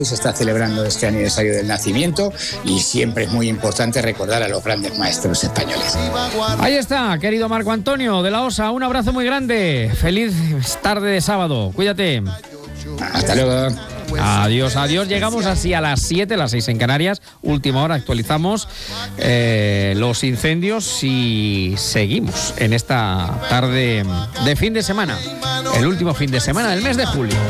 Se está celebrando este aniversario del nacimiento y siempre es muy importante recordar a los grandes maestros españoles. Ahí está, querido Marco Antonio de la OSA, un abrazo muy grande. Feliz tarde de sábado, cuídate. Hasta luego. Adiós, adiós. Llegamos así a las 7, las 6 en Canarias. Última hora, actualizamos los incendios y seguimos en esta tarde de fin de semana. El último fin de semana del mes de julio.